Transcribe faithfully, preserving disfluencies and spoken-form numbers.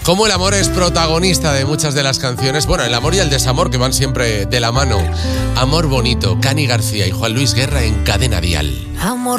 Cómo el amor es protagonista de muchas de las canciones. Bueno, el amor y el desamor que van siempre de la mano. Amor bonito, Cani García y Juan Luis Guerra en Cadena Dial. Amor